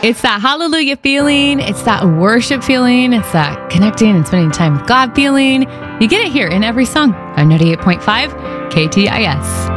It's that hallelujah feeling. It's that worship feeling. It's that connecting and spending time with God feeling. You get it here in every song on 98.5 KTIS.